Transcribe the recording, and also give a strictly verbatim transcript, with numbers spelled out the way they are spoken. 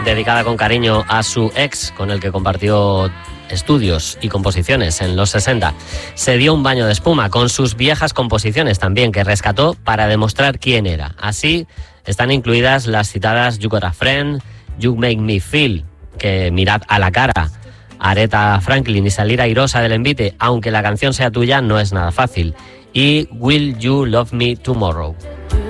dedicada con cariño a su ex, con el que compartió estudios y composiciones en los sesenta. Se dio un baño de espuma con sus viejas composiciones también, que rescató para demostrar quién era. Así están incluidas las citadas You Got a Friend, You Make Me Feel, que mirad a la cara, Aretha Franklin y salir airosa del envite, aunque la canción sea tuya no es nada fácil, y Will You Love Me Tomorrow.